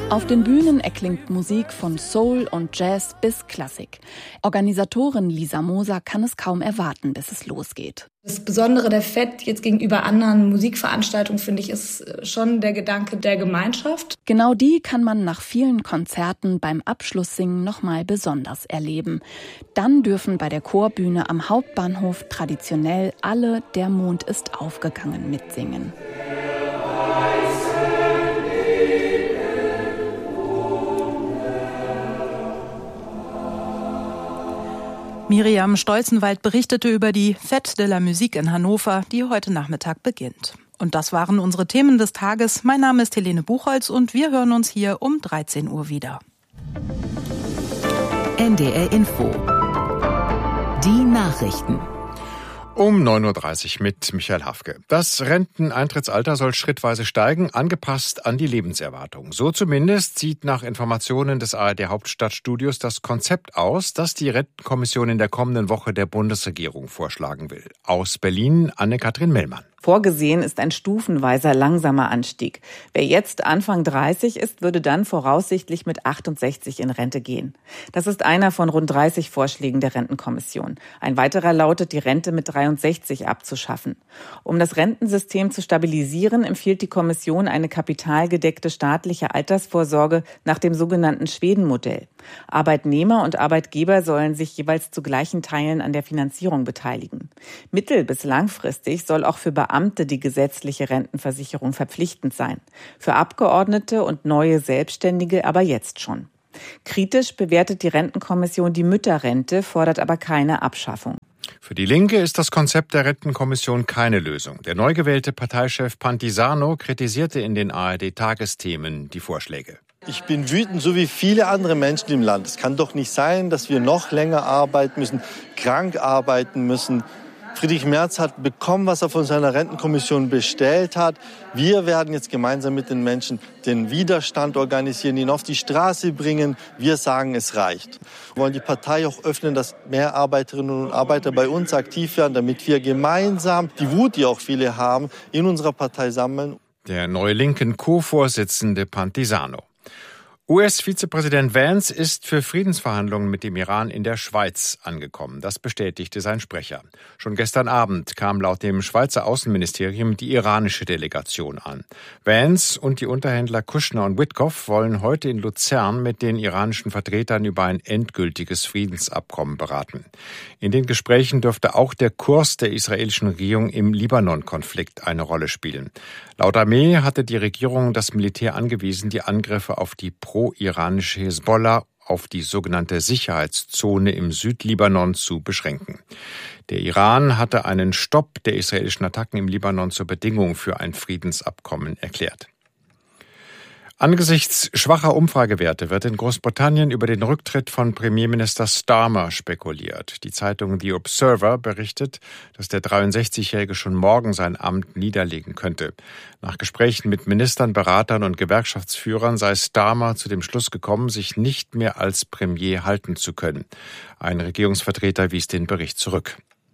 Auf den Bühnen erklingt Musik von Soul und Jazz bis Klassik. Organisatorin Lisa Moser kann es kaum erwarten, bis es losgeht. Das Besondere der FET jetzt gegenüber anderen Musikveranstaltungen, finde ich, ist schon der Gedanke der Gemeinschaft. Genau die kann man nach vielen Konzerten beim Abschlusssingen nochmal besonders erleben. Dann dürfen bei der Chorbühne am Hauptbahnhof traditionell alle "Der Mond ist aufgegangen" mitsingen. Miriam Stolzenwald berichtete über die Fête de la Musique in Hannover, die heute Nachmittag beginnt. Und das waren unsere Themen des Tages. Mein Name ist Helene Buchholz und wir hören uns hier um 13 Uhr wieder. NDR Info. Die Nachrichten. Um 9.30 Uhr mit Michael Hafke. Das Renteneintrittsalter soll schrittweise steigen, angepasst an die Lebenserwartung. So zumindest sieht nach Informationen des ARD Hauptstadtstudios das Konzept aus, das die Rentenkommission in der kommenden Woche der Bundesregierung vorschlagen will. Aus Berlin Anne-Kathrin Mellmann. Vorgesehen ist ein stufenweiser langsamer Anstieg. Wer jetzt Anfang 30 ist, würde dann voraussichtlich mit 68 in Rente gehen. Das ist einer von rund 30 Vorschlägen der Rentenkommission. Ein weiterer lautet, die Rente mit 63 abzuschaffen. Um das Rentensystem zu stabilisieren, empfiehlt die Kommission eine kapitalgedeckte staatliche Altersvorsorge nach dem sogenannten Schweden-Modell. Arbeitnehmer und Arbeitgeber sollen sich jeweils zu gleichen Teilen an der Finanzierung beteiligen. Mittel- bis langfristig soll auch für Beamte die gesetzliche Rentenversicherung verpflichtend sein. Für Abgeordnete und neue Selbstständige aber jetzt schon. Kritisch bewertet die Rentenkommission die Mütterrente, fordert aber keine Abschaffung. Für die Linke ist das Konzept der Rentenkommission keine Lösung. Der neu gewählte Parteichef Pantisano kritisierte in den ARD-Tagesthemen die Vorschläge. Ich bin wütend, so wie viele andere Menschen im Land. Es kann doch nicht sein, dass wir noch länger arbeiten müssen, krank arbeiten müssen. Friedrich Merz hat bekommen, was er von seiner Rentenkommission bestellt hat. Wir werden jetzt gemeinsam mit den Menschen den Widerstand organisieren, ihn auf die Straße bringen. Wir sagen, es reicht. Wir wollen die Partei auch öffnen, dass mehr Arbeiterinnen und Arbeiter bei uns aktiv werden, damit wir gemeinsam die Wut, die auch viele haben, in unserer Partei sammeln. Der neue linken Co-Vorsitzende Pantisano. US-Vizepräsident Vance ist für Friedensverhandlungen mit dem Iran in der Schweiz angekommen. Das bestätigte sein Sprecher. Schon gestern Abend kam laut dem Schweizer Außenministerium die iranische Delegation an. Vance und die Unterhändler Kushner und Witkoff wollen heute in Luzern mit den iranischen Vertretern über ein endgültiges Friedensabkommen beraten. In den Gesprächen dürfte auch der Kurs der israelischen Regierung im Libanon-Konflikt eine Rolle spielen. Laut Armee hatte die Regierung das Militär angewiesen, die Angriffe auf die pro-iranische Hisbollah auf die sogenannte Sicherheitszone im Südlibanon zu beschränken. Der Iran hatte einen Stopp der israelischen Attacken im Libanon zur Bedingung für ein Friedensabkommen erklärt. Angesichts schwacher Umfragewerte wird in Großbritannien über den Rücktritt von Premierminister Starmer spekuliert. Die Zeitung The Observer berichtet, dass der 63-Jährige schon morgen sein Amt niederlegen könnte. Nach Gesprächen mit Ministern, Beratern und Gewerkschaftsführern sei Starmer zu dem Schluss gekommen, sich nicht mehr als Premier halten zu können. Ein Regierungsvertreter wies den Bericht zurück.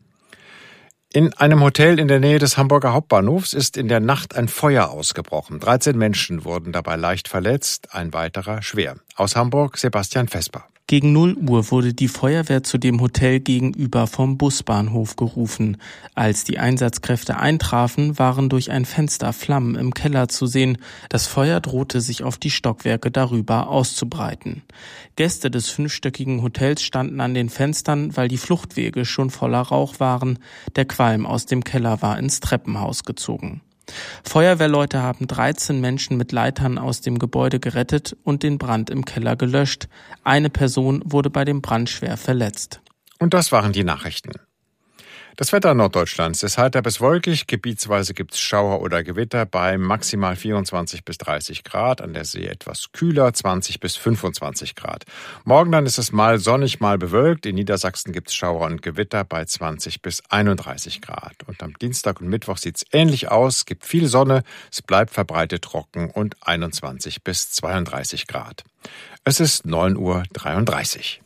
In einem Hotel in der Nähe des Hamburger Hauptbahnhofs ist in der Nacht ein Feuer ausgebrochen. 13 Menschen wurden dabei leicht verletzt, ein weiterer schwer. Aus Hamburg Sebastian Vesper. Gegen 0 Uhr wurde die Feuerwehr zu dem Hotel gegenüber vom Busbahnhof gerufen. Als die Einsatzkräfte eintrafen, waren durch ein Fenster Flammen im Keller zu sehen. Das Feuer drohte sich auf die Stockwerke darüber auszubreiten. Gäste des 5-stöckigen Hotels standen an den Fenstern, weil die Fluchtwege schon voller Rauch waren. Der Qualm aus dem Keller war ins Treppenhaus gezogen. Feuerwehrleute haben 13 Menschen mit Leitern aus dem Gebäude gerettet und den Brand im Keller gelöscht. Eine Person wurde bei dem Brand schwer verletzt. Und das waren die Nachrichten. Das Wetter Norddeutschlands ist heiter bis wolkig. Gebietsweise gibt's Schauer oder Gewitter bei maximal 24 bis 30 Grad. An der See etwas kühler, 20 bis 25 Grad. Morgen dann ist es mal sonnig, mal bewölkt. In Niedersachsen gibt's Schauer und Gewitter bei 20 bis 31 Grad. Und am Dienstag und Mittwoch sieht's ähnlich aus. Es gibt viel Sonne, es bleibt verbreitet trocken und 21 bis 32 Grad. Es ist 9:33 Uhr.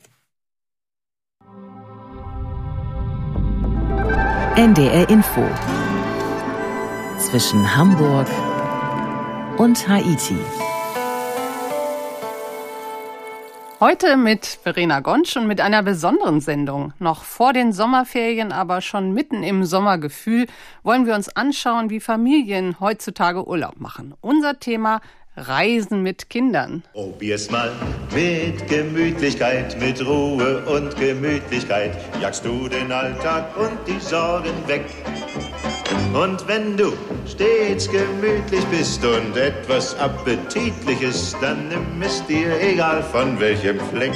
NDR Info. Zwischen Hamburg und Haiti. Heute mit Verena Gontsch und mit einer besonderen Sendung. Noch vor den Sommerferien, aber schon mitten im Sommergefühl, wollen wir uns anschauen, wie Familien heutzutage Urlaub machen. Unser Thema: Reisen mit Kindern. Probier's mal mit Gemütlichkeit, mit Ruhe und Gemütlichkeit. Jagst du den Alltag und die Sorgen weg. Und wenn du stets gemütlich bist und etwas Appetitliches, dann nimm es dir, egal von welchem Fleck.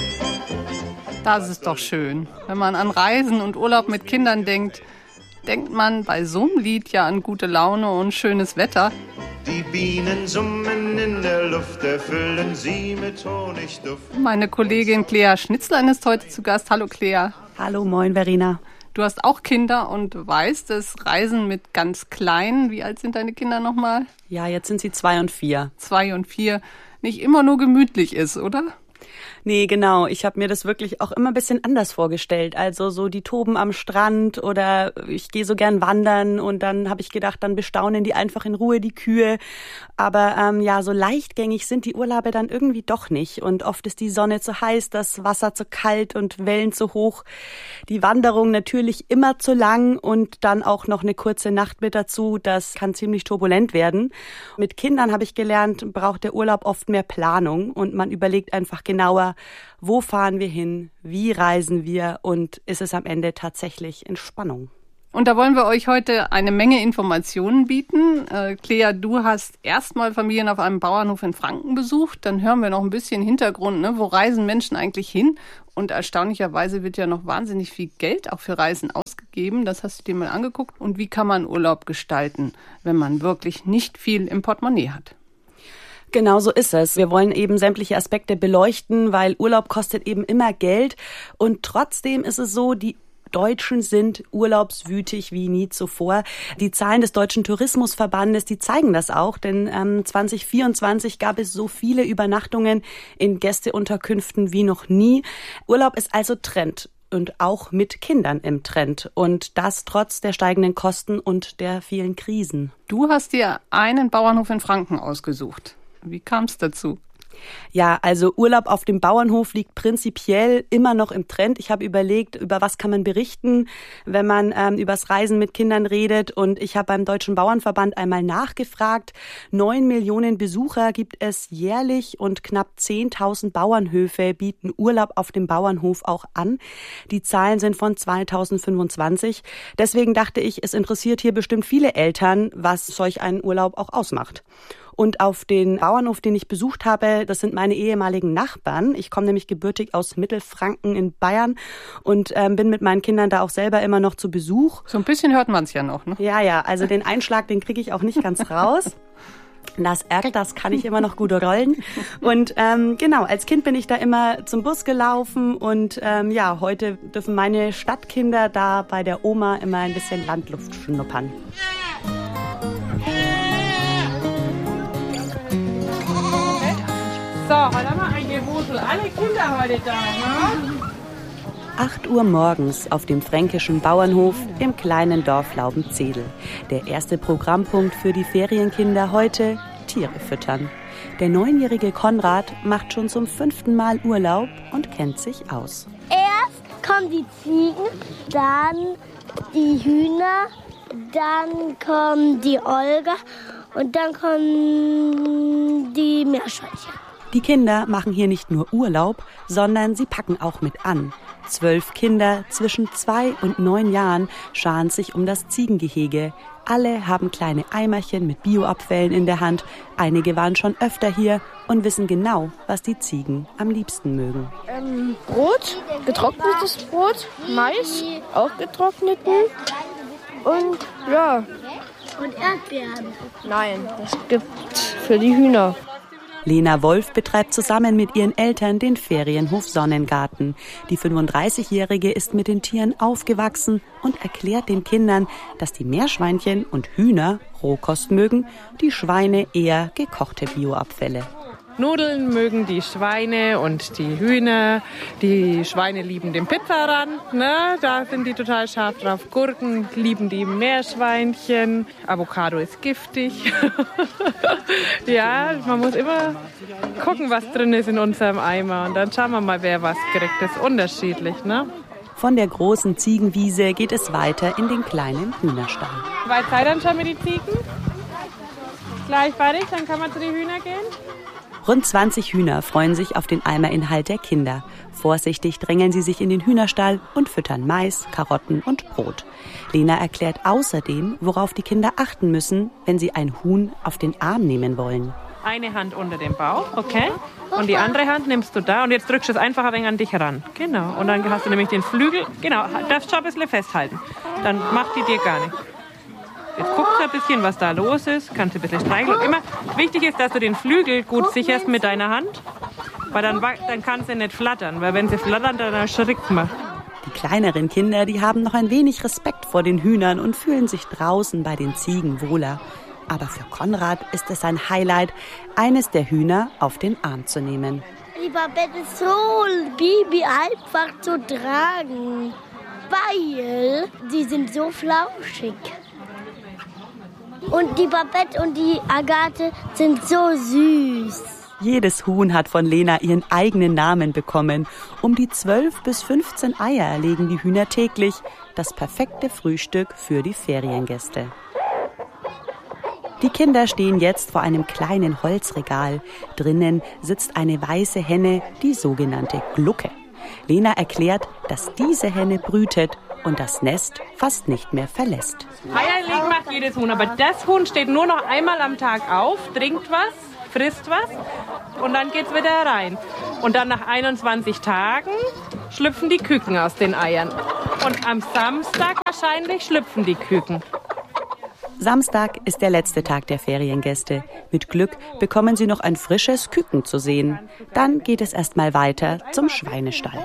Das ist doch schön. Wenn man an Reisen und Urlaub mit Kindern denkt, denkt man bei so einem Lied ja an gute Laune und schönes Wetter. Die Bienen summen in der Luft, erfüllen sie mit Honigduft. Meine Kollegin Claire Schnitzlein ist heute zu Gast. Hallo Claire. Hallo, moin Verena. Du hast auch Kinder und weißt, das Reisen mit ganz Kleinen, wie alt sind deine Kinder nochmal? Ja, jetzt sind sie 2 und 4. 2 und 4, nicht immer nur gemütlich ist, oder? Nee, genau. Ich habe mir das wirklich auch immer ein bisschen anders vorgestellt. Also so die toben am Strand oder ich gehe so gern wandern und dann habe ich gedacht, dann bestaunen die einfach in Ruhe die Kühe. Aber so leichtgängig sind die Urlaube dann irgendwie doch nicht. Und oft ist die Sonne zu heiß, das Wasser zu kalt und Wellen zu hoch. Die Wanderung natürlich immer zu lang und dann auch noch eine kurze Nacht mit dazu. Das kann ziemlich turbulent werden. Mit Kindern habe ich gelernt, braucht der Urlaub oft mehr Planung und man überlegt einfach genauer, wo fahren wir hin, wie reisen wir und ist es am Ende tatsächlich Entspannung. Und da wollen wir euch heute eine Menge Informationen bieten. Claire, du hast erstmal Familien auf einem Bauernhof in Franken besucht. Dann hören wir noch ein bisschen Hintergrund, ne? Wo reisen Menschen eigentlich hin? Und erstaunlicherweise wird ja noch wahnsinnig viel Geld auch für Reisen ausgegeben. Das hast du dir mal angeguckt. Und wie kann man Urlaub gestalten, wenn man wirklich nicht viel im Portemonnaie hat? Genau so ist es. Wir wollen eben sämtliche Aspekte beleuchten, weil Urlaub kostet eben immer Geld. Und trotzdem ist es so, die Deutschen sind urlaubswütig wie nie zuvor. Die Zahlen des Deutschen Tourismusverbandes, die zeigen das auch, denn 2024 gab es so viele Übernachtungen in Gästeunterkünften wie noch nie. Urlaub ist also Trend. Und auch mit Kindern im Trend. Und das trotz der steigenden Kosten und der vielen Krisen. Du hast dir einen Bauernhof in Franken ausgesucht. Wie kam es dazu? Ja, also Urlaub auf dem Bauernhof liegt prinzipiell immer noch im Trend. Ich habe überlegt, über was kann man berichten, wenn man übers Reisen mit Kindern redet. Und ich habe beim Deutschen Bauernverband einmal nachgefragt. 9 Millionen Besucher gibt es jährlich und knapp 10.000 Bauernhöfe bieten Urlaub auf dem Bauernhof auch an. Die Zahlen sind von 2025. Deswegen dachte ich, es interessiert hier bestimmt viele Eltern, was solch ein Urlaub auch ausmacht. Und auf den Bauernhof, den ich besucht habe, das sind meine ehemaligen Nachbarn. Ich komme nämlich gebürtig aus Mittelfranken in Bayern und bin mit meinen Kindern da auch selber immer noch zu Besuch. So ein bisschen hört man es ja noch, ne? Ja, also den Einschlag, den kriege ich auch nicht ganz raus. Das R, das kann ich immer noch gut rollen. Und als Kind bin ich da immer zum Bus gelaufen und heute dürfen meine Stadtkinder da bei der Oma immer ein bisschen Landluft schnuppern. So, heute haben wir ein Gewusel. Alle Kinder heute da, ne? 8 Uhr morgens auf dem fränkischen Bauernhof im kleinen Dorf Laubenzedel. Der erste Programmpunkt für die Ferienkinder heute: Tiere füttern. Der 9-jährige Konrad macht schon zum 5. Mal Urlaub und kennt sich aus. Erst kommen die Ziegen, dann die Hühner, dann kommen die Olga und dann kommen die Meerschweinchen. Die Kinder machen hier nicht nur Urlaub, sondern sie packen auch mit an. 12 Kinder zwischen 2 und 9 Jahren scharen sich um das Ziegengehege. Alle haben kleine Eimerchen mit Bioabfällen in der Hand. Einige waren schon öfter hier und wissen genau, was die Ziegen am liebsten mögen. Brot, getrocknetes Brot, Mais, auch getrockneten und ja. Und Erdbeeren? Nein, das gibt für die Hühner. Lena Wolf betreibt zusammen mit ihren Eltern den Ferienhof Sonnengarten. Die 35-Jährige ist mit den Tieren aufgewachsen und erklärt den Kindern, dass die Meerschweinchen und Hühner Rohkost mögen, die Schweine eher gekochte Bioabfälle. Nudeln mögen die Schweine und die Hühner. Die Schweine lieben den Pizzarand, ne? Da sind die total scharf drauf. Gurken lieben die Meerschweinchen. Avocado ist giftig. Ja, man muss immer gucken, was drin ist in unserem Eimer. Und dann schauen wir mal, wer was kriegt. Das ist unterschiedlich, ne? Von der großen Ziegenwiese geht es weiter in den kleinen Hühnerstall. Weit seid dann schon mit den Ziegen? Gleich fertig, dann kann man zu den Hühnern gehen. Rund 20 Hühner freuen sich auf den Eimerinhalt der Kinder. Vorsichtig drängeln sie sich in den Hühnerstall und füttern Mais, Karotten und Brot. Lena erklärt außerdem, worauf die Kinder achten müssen, wenn sie ein Huhn auf den Arm nehmen wollen. Eine Hand unter dem Bauch, okay? Und die andere Hand nimmst du da und jetzt drückst du es einfach ein wenig an dich ran. Genau. Und dann hast du nämlich den Flügel, genau, darfst du ein bisschen festhalten. Dann macht die dir gar nichts. Jetzt guckst du ein bisschen, was da los ist. Kannst du ein bisschen streicheln. Immer wichtig ist, dass du den Flügel gut sicherst mit deiner Hand. Weil dann kann sie nicht flattern. Weil wenn sie flattern, dann erschrickt man. Die kleineren Kinder, die haben noch ein wenig Respekt vor den Hühnern und fühlen sich draußen bei den Ziegen wohler. Aber für Konrad ist es ein Highlight, eines der Hühner auf den Arm zu nehmen. Die Babette ist so Baby einfach zu tragen, weil die sind so flauschig. Und die Babette und die Agathe sind so süß. Jedes Huhn hat von Lena ihren eigenen Namen bekommen. Um die 12 bis 15 Eier legen die Hühner täglich. Das perfekte Frühstück für die Feriengäste. Die Kinder stehen jetzt vor einem kleinen Holzregal. Drinnen sitzt eine weiße Henne, die sogenannte Glucke. Lena erklärt, dass diese Henne brütet und das Nest fast nicht mehr verlässt. Eier legen macht jedes Huhn, aber das Huhn steht nur noch einmal am Tag auf, trinkt was, frisst was und dann geht's wieder rein. Und dann nach 21 Tagen schlüpfen die Küken aus den Eiern. Und am Samstag wahrscheinlich schlüpfen die Küken. Samstag ist der letzte Tag der Feriengäste. Mit Glück bekommen sie noch ein frisches Küken zu sehen. Dann geht es erstmal weiter zum Schweinestall.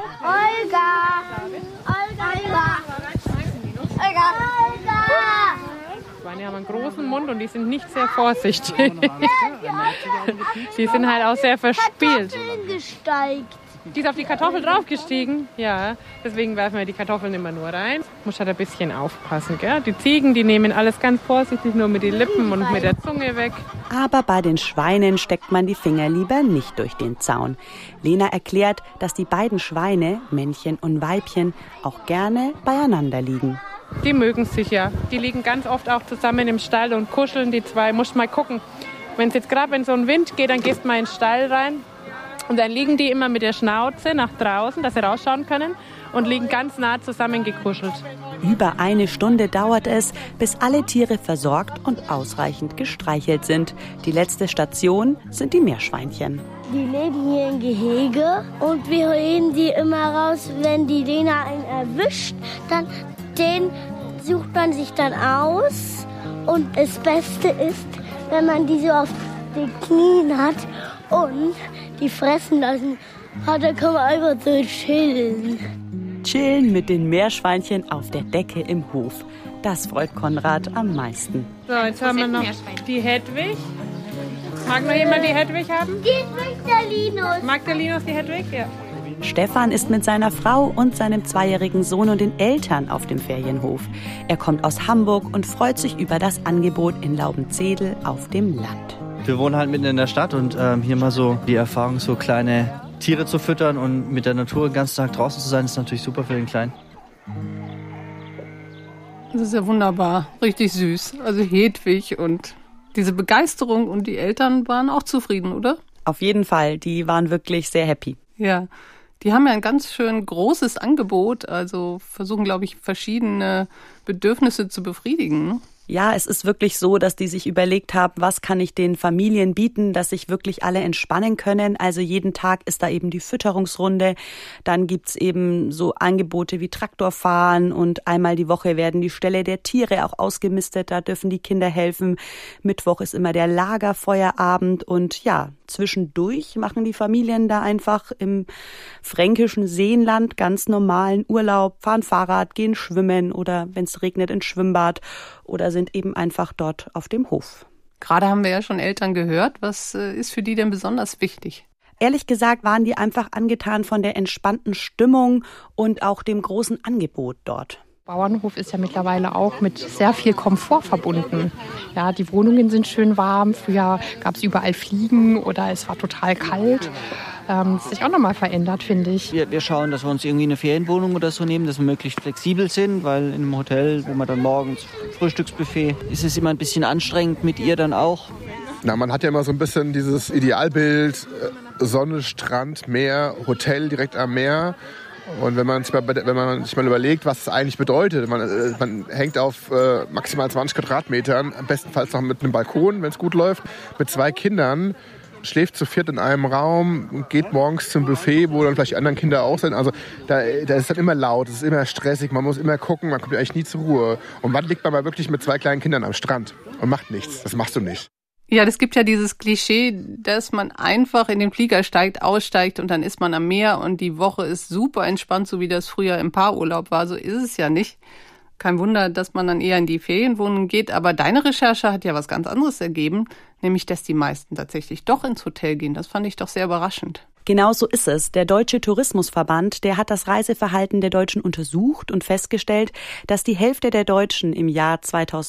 Schweine haben einen großen Mund und die sind nicht sehr vorsichtig. Die sind halt auch sehr verspielt. Die ist auf die Kartoffel draufgestiegen. Ja, deswegen werfen wir die Kartoffeln immer nur rein. Muss halt ein bisschen aufpassen, gell? Die Ziegen, die nehmen alles ganz vorsichtig, nur mit den Lippen und mit der Zunge weg. Aber bei den Schweinen steckt man die Finger lieber nicht durch den Zaun. Lena erklärt, dass die beiden Schweine, Männchen und Weibchen, auch gerne beieinander liegen. Die mögen sich ja. Die liegen ganz oft auch zusammen im Stall und kuscheln, die zwei. Musst mal gucken. Wenn so ein Wind geht, dann gehst du mal in den Stall rein. Und dann liegen die immer mit der Schnauze nach draußen, dass sie rausschauen können und liegen ganz nah zusammengekuschelt. Über eine Stunde dauert es, bis alle Tiere versorgt und ausreichend gestreichelt sind. Die letzte Station sind die Meerschweinchen. Die leben hier im Gehege und wir holen die immer raus, wenn die Lena einen erwischt, dann den sucht man sich dann aus. Und das Beste ist, wenn man die so auf den Knien hat und die fressen lassen, dann kann man einfach so chillen. Chillen mit den Meerschweinchen auf der Decke im Hof. Das freut Konrad am meisten. So, jetzt haben wir noch die Hedwig. Mag noch jemand die Hedwig haben? Der Linus. Mag der Linus die Hedwig? Ja. Stefan ist mit seiner Frau und seinem 2-jährigen Sohn und den Eltern auf dem Ferienhof. Er kommt aus Hamburg und freut sich über das Angebot in Laubenzedel auf dem Land. Wir wohnen halt mitten in der Stadt und hier mal so die Erfahrung, so kleine Tiere zu füttern und mit der Natur den ganzen Tag draußen zu sein, ist natürlich super für den Kleinen. Das ist ja wunderbar, richtig süß. Also Hedwig und diese Begeisterung und die Eltern waren auch zufrieden, oder? Auf jeden Fall, die waren wirklich sehr happy. Ja, die haben ja ein ganz schön großes Angebot, also versuchen, glaube ich, verschiedene Bedürfnisse zu befriedigen, ne? Ja, es ist wirklich so, dass die sich überlegt haben, was kann ich den Familien bieten, dass sich wirklich alle entspannen können. Also jeden Tag ist da eben die Fütterungsrunde. Dann gibt's eben so Angebote wie Traktorfahren und einmal die Woche werden die Ställe der Tiere auch ausgemistet. Da dürfen die Kinder helfen. Mittwoch ist immer der Lagerfeuerabend und ja, zwischendurch machen die Familien da einfach im fränkischen Seenland ganz normalen Urlaub, fahren Fahrrad, gehen schwimmen oder wenn es regnet ins Schwimmbad oder sind eben einfach dort auf dem Hof. Gerade haben wir ja schon Eltern gehört. Was ist für die denn besonders wichtig? Ehrlich gesagt waren die einfach angetan von der entspannten Stimmung und auch dem großen Angebot dort. Bauernhof ist ja mittlerweile auch mit sehr viel Komfort verbunden. Ja, die Wohnungen sind schön warm. Früher gab es überall Fliegen oder es war total kalt. Das hat sich auch nochmal verändert, finde ich. Wir schauen, dass wir uns irgendwie eine Ferienwohnung oder so nehmen, dass wir möglichst flexibel sind, weil in einem Hotel, wo man dann morgens Frühstücksbuffet, ist es immer ein bisschen anstrengend mit ihr dann auch. Na, man hat ja immer so ein bisschen dieses Idealbild, Sonne, Strand, Meer, Hotel direkt am Meer. Und wenn man sich mal überlegt, was es eigentlich bedeutet, man hängt auf maximal 20 Quadratmetern, am bestenfalls noch mit einem Balkon, wenn es gut läuft, mit 2 Kindern, schläft zu 4 in einem Raum und geht morgens zum Buffet, wo dann vielleicht die anderen Kinder auch sind. Also da ist dann immer laut, es ist immer stressig, man muss immer gucken, man kommt eigentlich nie zur Ruhe. Und wann liegt man mal wirklich mit 2 kleinen Kindern am Strand und macht nichts? Das machst du nicht. Ja, das gibt ja dieses Klischee, dass man einfach in den Flieger steigt, aussteigt und dann ist man am Meer und die Woche ist super entspannt, so wie das früher im Paarurlaub war. So ist es ja nicht. Kein Wunder, dass man dann eher in die Ferienwohnung geht. Aber deine Recherche hat ja was ganz anderes ergeben, nämlich, dass die meisten tatsächlich doch ins Hotel gehen. Das fand ich doch sehr überraschend. Genau so ist es. Der Deutsche Tourismusverband, der hat das Reiseverhalten der Deutschen untersucht und festgestellt, dass die Hälfte der Deutschen im Jahr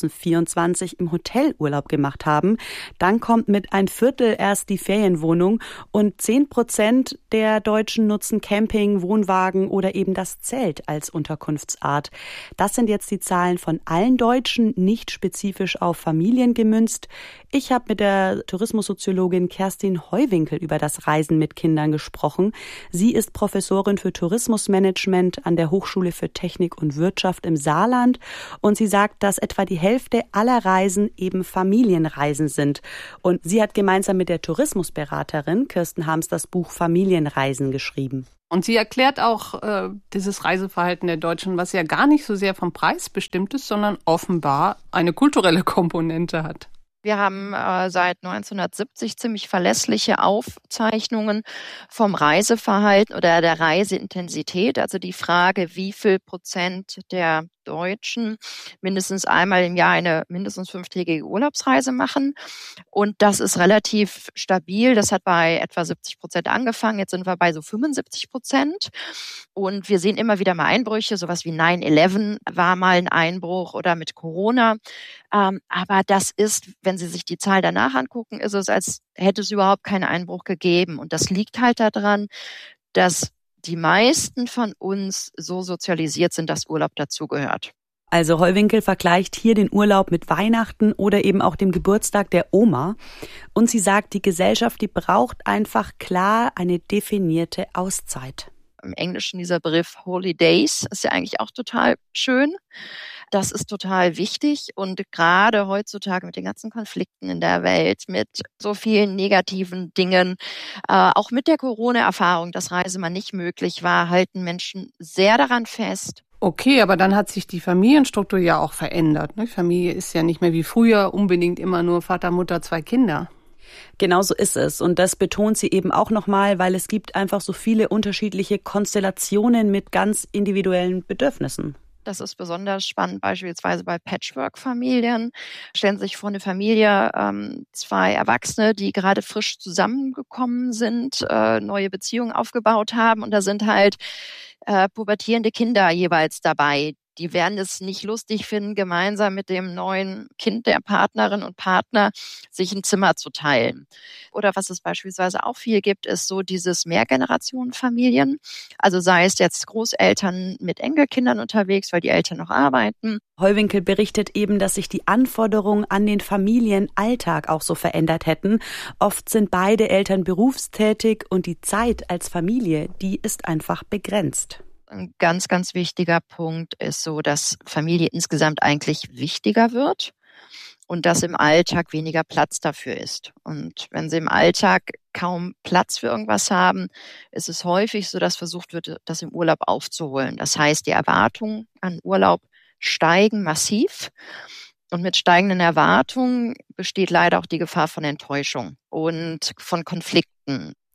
2024 im Hotel Urlaub gemacht haben. Dann kommt mit 1/4 erst die Ferienwohnung und 10% der Deutschen nutzen Camping, Wohnwagen oder eben das Zelt als Unterkunftsart. Das sind jetzt die Zahlen von allen Deutschen, nicht spezifisch auf Familien gemünzt. Ich habe mit der Tourismussoziologin Kerstin Heuwinkel über das Reisen mit Kindern gesprochen. Sie ist Professorin für Tourismusmanagement an der Hochschule für Technik und Wirtschaft im Saarland und sie sagt, dass etwa die Hälfte aller Reisen eben Familienreisen sind. Und sie hat gemeinsam mit der Tourismusberaterin Kirsten Harms das Buch Familienreisen geschrieben. Und sie erklärt auch dieses Reiseverhalten der Deutschen, was ja gar nicht so sehr vom Preis bestimmt ist, sondern offenbar eine kulturelle Komponente hat. Wir haben seit 1970 ziemlich verlässliche Aufzeichnungen vom Reiseverhalten oder der Reiseintensität. Also die Frage, wie viel Prozent der Deutschen mindestens einmal im Jahr eine mindestens 5-tägige Urlaubsreise machen. Und das ist relativ stabil. Das hat bei etwa 70% angefangen. Jetzt sind wir bei so 75%. Und wir sehen immer wieder mal Einbrüche. Sowas wie 9/11 war mal ein Einbruch oder mit Corona. Aber das ist, wenn Sie sich die Zahl danach angucken, ist es, als hätte es überhaupt keinen Einbruch gegeben. Und das liegt halt daran, dass die meisten von uns so sozialisiert sind, dass Urlaub dazugehört. Also Heuwinkel vergleicht hier den Urlaub mit Weihnachten oder eben auch dem Geburtstag der Oma. Und sie sagt, die Gesellschaft, die braucht einfach klar eine definierte Auszeit. Im Englischen dieser Begriff Holidays ist ja eigentlich auch total schön. Das ist total wichtig und gerade heutzutage mit den ganzen Konflikten in der Welt, mit so vielen negativen Dingen, auch mit der Corona-Erfahrung, dass Reise mal nicht möglich war, halten Menschen sehr daran fest. Okay, aber dann hat sich die Familienstruktur ja auch verändert. Ne? Familie ist ja nicht mehr wie früher unbedingt immer nur Vater, Mutter, 2 Kinder. Genau so ist es. Und das betont sie eben auch nochmal, weil es gibt einfach so viele unterschiedliche Konstellationen mit ganz individuellen Bedürfnissen. Das ist besonders spannend, beispielsweise bei Patchwork-Familien. Stellen Sie sich vor, eine Familie, 2 Erwachsene, die gerade frisch zusammengekommen sind, neue Beziehungen aufgebaut haben und da sind halt pubertierende Kinder jeweils dabei. Die werden es nicht lustig finden, gemeinsam mit dem neuen Kind der Partnerin und Partner sich ein Zimmer zu teilen. Oder was es beispielsweise auch viel gibt, ist so dieses Mehrgenerationenfamilien. Also sei es jetzt Großeltern mit Enkelkindern unterwegs, weil die Eltern noch arbeiten. Heuwinkel berichtet eben, dass sich die Anforderungen an den Familienalltag auch so verändert hätten. Oft sind beide Eltern berufstätig und die Zeit als Familie, die ist einfach begrenzt. Ein ganz, ganz wichtiger Punkt ist so, dass Familie insgesamt eigentlich wichtiger wird und dass im Alltag weniger Platz dafür ist. Und wenn Sie im Alltag kaum Platz für irgendwas haben, ist es häufig so, dass versucht wird, das im Urlaub aufzuholen. Das heißt, die Erwartungen an Urlaub steigen massiv. Und mit steigenden Erwartungen besteht leider auch die Gefahr von Enttäuschung und von Konflikten.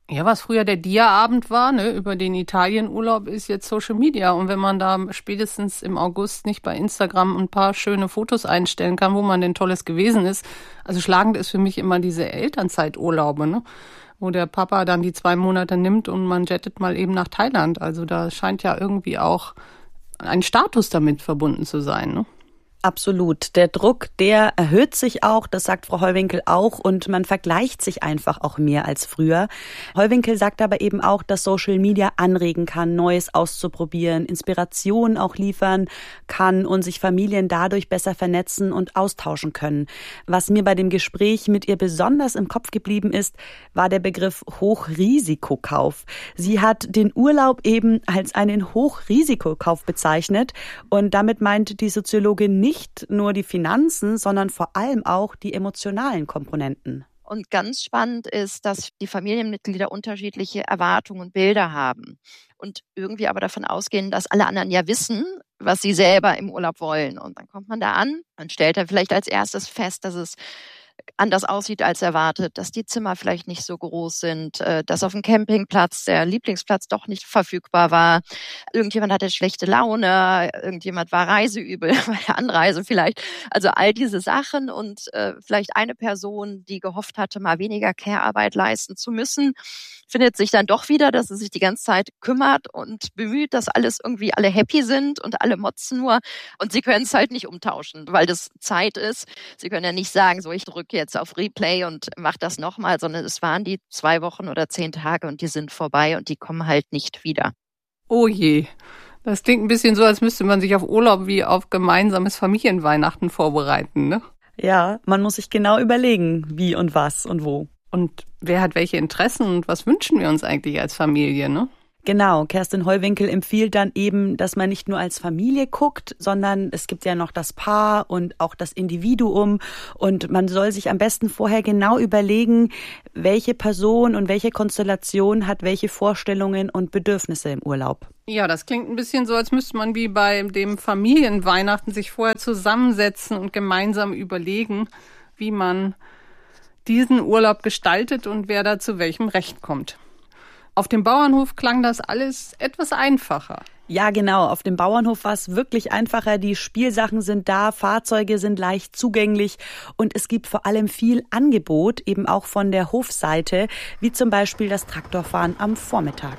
Ja, was früher der Dia-Abend war, ne, über den Italienurlaub, ist jetzt Social Media. Und wenn man da spätestens im August nicht bei Instagram ein paar schöne Fotos einstellen kann, wo man denn Tolles gewesen ist. Also schlagend ist für mich immer diese Elternzeiturlaube, ne, wo der Papa dann die 2 Monate nimmt und man jettet mal eben nach Thailand. Also da scheint ja irgendwie auch ein Status damit verbunden zu sein, ne? Absolut. Der Druck, der erhöht sich auch, das sagt Frau Heuwinkel auch, und man vergleicht sich einfach auch mehr als früher. Heuwinkel sagt aber eben auch, dass Social Media anregen kann, Neues auszuprobieren, Inspiration auch liefern kann und sich Familien dadurch besser vernetzen und austauschen können. Was mir bei dem Gespräch mit ihr besonders im Kopf geblieben ist, war der Begriff Hochrisikokauf. Sie hat den Urlaub eben als einen Hochrisikokauf bezeichnet und damit meint die Soziologin nicht nur die Finanzen, sondern vor allem auch die emotionalen Komponenten. Und ganz spannend ist, dass die Familienmitglieder unterschiedliche Erwartungen und Bilder haben und irgendwie aber davon ausgehen, dass alle anderen ja wissen, was sie selber im Urlaub wollen. Und dann kommt man da an und stellt dann vielleicht als erstes fest, dass es anders aussieht als erwartet, dass die Zimmer vielleicht nicht so groß sind, dass auf dem Campingplatz der Lieblingsplatz doch nicht verfügbar war. Irgendjemand hatte schlechte Laune, irgendjemand war reiseübel bei der Anreise vielleicht. Also all diese Sachen und vielleicht eine Person, die gehofft hatte, mal weniger Care-Arbeit leisten zu müssen, findet sich dann doch wieder, dass sie sich die ganze Zeit kümmert und bemüht, dass alles irgendwie alle happy sind und alle motzen nur. Und sie können es halt nicht umtauschen, weil das Zeit ist. Sie können ja nicht sagen, so ich drücke jetzt auf Replay und mach das nochmal, sondern es waren die 2 Wochen oder 10 Tage und die sind vorbei und die kommen halt nicht wieder. Oh je. Das klingt ein bisschen so, als müsste man sich auf Urlaub wie auf gemeinsames Familienweihnachten vorbereiten, ne? Ja, man muss sich genau überlegen, wie und was und wo. Und wer hat welche Interessen und was wünschen wir uns eigentlich als Familie, ne? Genau, Kerstin Heuwinkel empfiehlt dann eben, dass man nicht nur als Familie guckt, sondern es gibt ja noch das Paar und auch das Individuum und man soll sich am besten vorher genau überlegen, welche Person und welche Konstellation hat welche Vorstellungen und Bedürfnisse im Urlaub. Ja, das klingt ein bisschen so, als müsste man wie bei dem Familienweihnachten sich vorher zusammensetzen und gemeinsam überlegen, wie man diesen Urlaub gestaltet und wer da zu welchem Recht kommt. Auf dem Bauernhof klang das alles etwas einfacher. Ja, genau. Auf dem Bauernhof war es wirklich einfacher. Die Spielsachen sind da, Fahrzeuge sind leicht zugänglich und es gibt vor allem viel Angebot, eben auch von der Hofseite, wie zum Beispiel das Traktorfahren am Vormittag.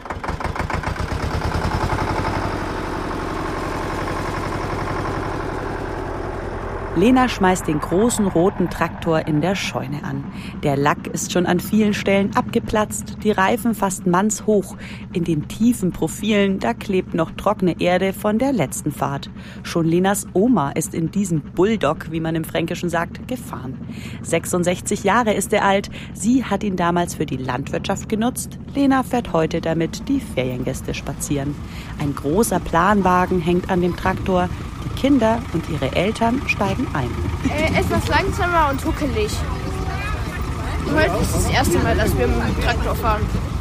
Lena schmeißt den großen roten Traktor in der Scheune an. Der Lack ist schon an vielen Stellen abgeplatzt, die Reifen fast mannshoch. In den tiefen Profilen, da klebt noch trockene Erde von der letzten Fahrt. Schon Lenas Oma ist in diesem Bulldog, wie man im Fränkischen sagt, gefahren. 66 Jahre ist er alt. Sie hat ihn damals für die Landwirtschaft genutzt. Lena fährt heute damit die Feriengäste spazieren. Ein großer Planwagen hängt an dem Traktor. Die Kinder und ihre Eltern steigen ein. Etwas langsamer und huckelig. Heute ist das erste Mal, dass wir mit dem Traktor fahren.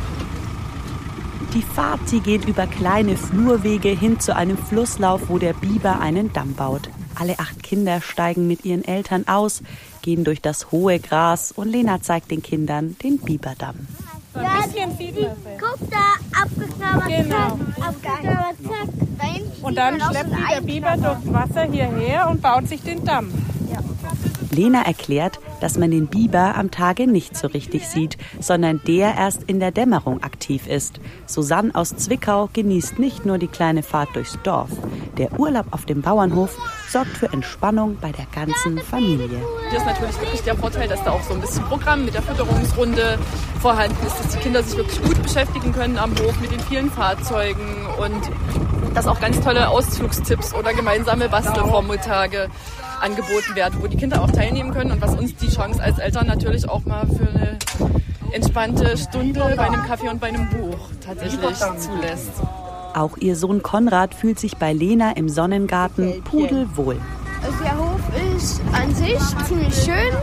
Die Fahrt, sie geht über kleine Flurwege hin zu einem Flusslauf, wo der Biber einen Damm baut. Alle 8 Kinder steigen mit ihren Eltern aus, gehen durch das hohe Gras und Lena zeigt den Kindern den Biberdamm. Ja, guck da, abgeknabbert, genau. Abgeknabbert, zack. Und dann schleppt der Biber durchs Wasser hierher und baut sich den Damm. Ja. Lena erklärt, dass man den Biber am Tage nicht so richtig sieht, sondern der erst in der Dämmerung aktiv ist. Susanne aus Zwickau genießt nicht nur die kleine Fahrt durchs Dorf. Der Urlaub auf dem Bauernhof sorgt für Entspannung bei der ganzen Familie. Hier ist natürlich wirklich der Vorteil, dass da auch so ein bisschen Programm mit der Fütterungsrunde vorhanden ist, dass die Kinder sich wirklich gut beschäftigen können am Hof mit den vielen Fahrzeugen und dass auch ganz tolle Ausflugstipps oder gemeinsame Bastelvormittage angeboten werden, wo die Kinder auch teilnehmen können und was uns die Chance als Eltern natürlich auch mal für eine entspannte Stunde bei einem Kaffee und bei einem Buch tatsächlich zulässt. Auch ihr Sohn Konrad fühlt sich bei Lena im Sonnengarten pudelwohl. Also der Hof ist an sich ziemlich schön.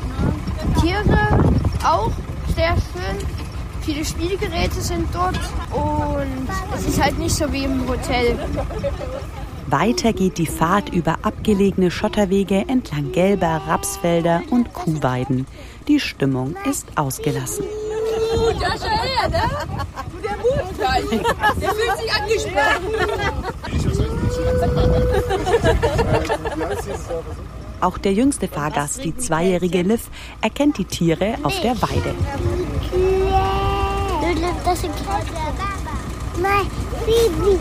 Tiere auch sehr schön. Viele Spielgeräte sind dort und es ist halt nicht so wie im Hotel. Weiter geht die Fahrt über abgelegene Schotterwege entlang gelber Rapsfelder und Kuhweiden. Die Stimmung ist ausgelassen. Mut, ja, schau her, ne? Der Mut, der fühlt sich angesprochen. Auch der jüngste Fahrgast, die 2-jährige Liv, erkennt die Tiere auf der Weide. Das sind mein Baby.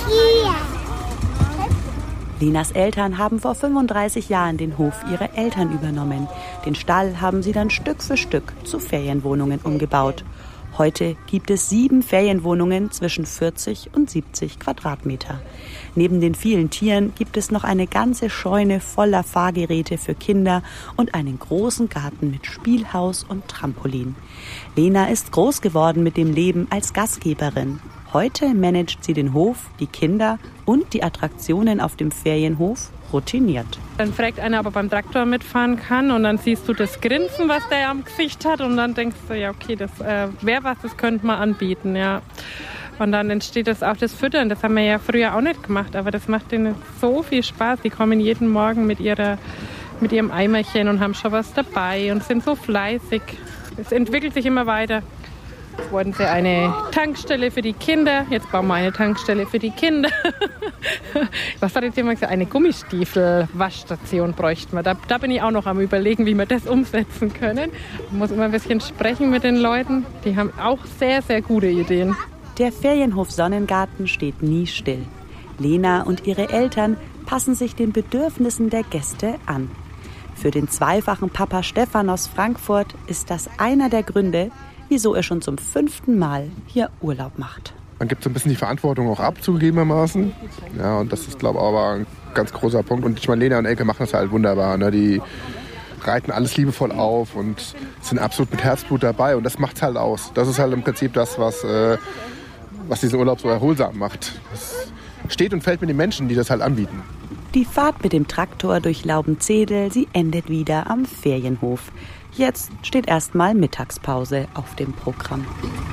Lenas Eltern haben vor 35 Jahren den Hof ihrer Eltern übernommen. Den Stall haben sie dann Stück für Stück zu Ferienwohnungen umgebaut. Heute gibt es 7 Ferienwohnungen zwischen 40 und 70 Quadratmeter. Neben den vielen Tieren gibt es noch eine ganze Scheune voller Fahrgeräte für Kinder und einen großen Garten mit Spielhaus und Trampolin. Lena ist groß geworden mit dem Leben als Gastgeberin. Heute managt sie den Hof, die Kinder und die Attraktionen auf dem Ferienhof routiniert. Dann fragt einer, ob er beim Traktor mitfahren kann und dann siehst du das Grinsen, was der am Gesicht hat und dann denkst du, ja okay, das wäre was, das könnte man anbieten, ja. Und dann entsteht das auch das Füttern, das haben wir ja früher auch nicht gemacht, aber das macht denen so viel Spaß. Die kommen jeden Morgen mit ihrem Eimerchen und haben schon was dabei und sind so fleißig. Es entwickelt sich immer weiter. Jetzt wollten sie eine Tankstelle für die Kinder. Jetzt bauen wir eine Tankstelle für die Kinder. Was hat jetzt jemand gesagt? Eine Gummistiefel-Waschstation bräuchten wir. Da bin ich auch noch am Überlegen, wie wir das umsetzen können. Man muss immer ein bisschen sprechen mit den Leuten. Die haben auch sehr, sehr gute Ideen. Der Ferienhof Sonnengarten steht nie still. Lena und ihre Eltern passen sich den Bedürfnissen der Gäste an. Für den zweifachen Papa Stefan aus Frankfurt ist das einer der Gründe, wieso er schon zum 5. Mal hier Urlaub macht. Man gibt so ein bisschen die Verantwortung auch ab, zugegebenermaßen. Ja, und das ist, glaube ich, aber ein ganz großer Punkt. Und ich meine, Lena und Elke machen das halt wunderbar. Ne? Die reiten alles liebevoll auf und sind absolut mit Herzblut dabei. Und das macht's halt aus. Das ist halt im Prinzip das, was diesen Urlaub so erholsam macht. Es steht und fällt mit den Menschen, die das halt anbieten. Die Fahrt mit dem Traktor durch Laubenzedel, sie endet wieder am Ferienhof. Jetzt steht erstmal Mittagspause auf dem Programm.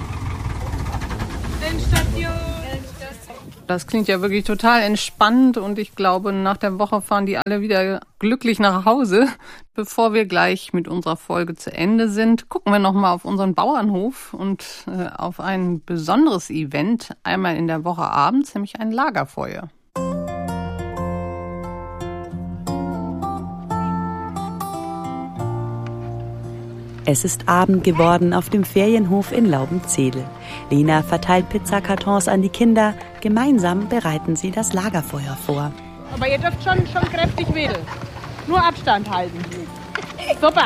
Das klingt ja wirklich total entspannt und ich glaube, nach der Woche fahren die alle wieder glücklich nach Hause. Bevor wir gleich mit unserer Folge zu Ende sind, gucken wir nochmal auf unseren Bauernhof und auf ein besonderes Event, einmal in der Woche abends, nämlich ein Lagerfeuer. Es ist Abend geworden auf dem Ferienhof in Laubenzedel. Lena verteilt Pizzakartons an die Kinder. Gemeinsam bereiten sie das Lagerfeuer vor. Aber ihr dürft schon kräftig wedeln. Nur Abstand halten. Super.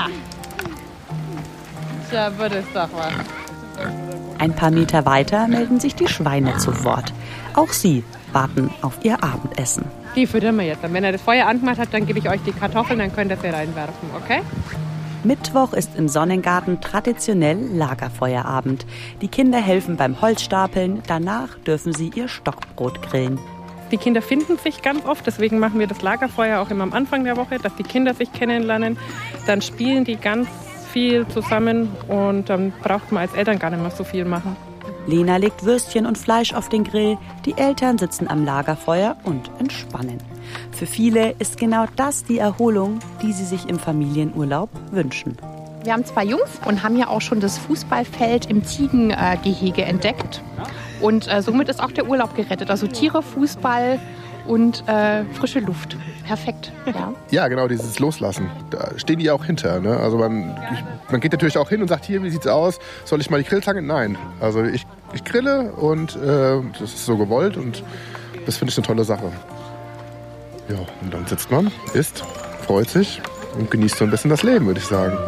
Tja, wird es doch was. Ein paar Meter weiter melden sich die Schweine zu Wort. Auch sie warten auf ihr Abendessen. Die füttern wir jetzt. Und wenn ihr das Feuer angemacht habt, dann gebe ich euch die Kartoffeln, dann könnt ihr sie reinwerfen, okay? Mittwoch ist im Sonnengarten traditionell Lagerfeuerabend. Die Kinder helfen beim Holzstapeln, danach dürfen sie ihr Stockbrot grillen. Die Kinder finden sich ganz oft, deswegen machen wir das Lagerfeuer auch immer am Anfang der Woche, dass die Kinder sich kennenlernen. Dann spielen die ganz viel zusammen und dann braucht man als Eltern gar nicht mehr so viel machen. Lena legt Würstchen und Fleisch auf den Grill, die Eltern sitzen am Lagerfeuer und entspannen. Für viele ist genau das die Erholung, die sie sich im Familienurlaub wünschen. Wir haben 2 Jungs und haben ja auch schon das Fußballfeld im Ziegengehege entdeckt. Und somit ist auch der Urlaub gerettet. Also Tiere, Fußball und frische Luft. Perfekt. Ja. Ja, genau, dieses Loslassen. Da stehen die auch hinter. Ne? Also man geht natürlich auch hin und sagt, hier, wie sieht's aus? Soll ich mal die Grillzange? Nein. Also ich grille und das ist so gewollt und das finde ich eine tolle Sache. Ja, und dann sitzt man, isst, freut sich und genießt so ein bisschen das Leben, würde ich sagen.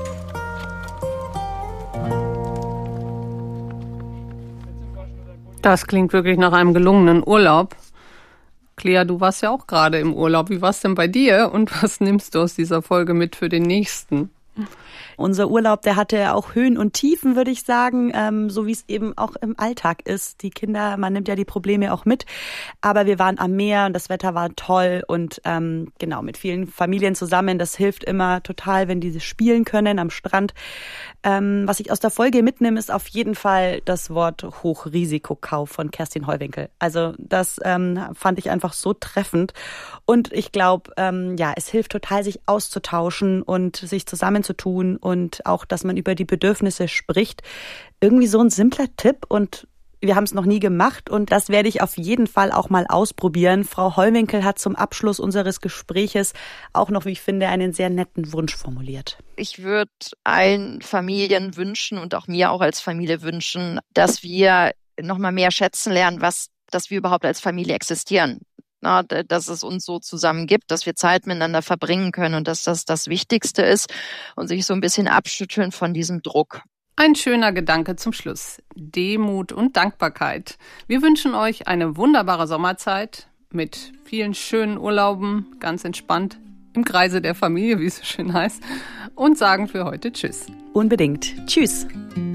Das klingt wirklich nach einem gelungenen Urlaub. Clea, du warst ja auch gerade im Urlaub. Wie war es denn bei dir und was nimmst du aus dieser Folge mit für den nächsten? Unser Urlaub, der hatte auch Höhen und Tiefen, würde ich sagen, so wie es eben auch im Alltag ist. Die Kinder, man nimmt ja die Probleme auch mit, aber wir waren am Meer und das Wetter war toll und genau, mit vielen Familien zusammen, das hilft immer total, wenn die spielen können am Strand. Was ich aus der Folge mitnehme, ist auf jeden Fall das Wort Hochrisikokauf von Kerstin Heuwinkel. Also das fand ich einfach so treffend und ich glaube, ja, es hilft total, sich auszutauschen und sich zusammen Kindern zu tun und auch, dass man über die Bedürfnisse spricht. Irgendwie so ein simpler Tipp und wir haben es noch nie gemacht und das werde ich auf jeden Fall auch mal ausprobieren. Frau Hollwinkel hat zum Abschluss unseres Gespräches auch noch, wie ich finde, einen sehr netten Wunsch formuliert. Ich würde allen Familien wünschen und auch mir auch als Familie wünschen, dass wir noch mal mehr schätzen lernen, dass wir überhaupt als Familie existieren. Dass es uns so zusammen gibt, dass wir Zeit miteinander verbringen können und dass das das Wichtigste ist und sich so ein bisschen abschütteln von diesem Druck. Ein schöner Gedanke zum Schluss. Demut und Dankbarkeit. Wir wünschen euch eine wunderbare Sommerzeit mit vielen schönen Urlauben, ganz entspannt, im Kreise der Familie, wie es so schön heißt, und sagen für heute Tschüss. Unbedingt. Tschüss.